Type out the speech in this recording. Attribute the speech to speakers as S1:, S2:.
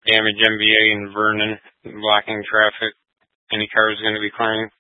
S1: damage MVA in Vernon, blocking traffic. Any cars going to be clearing?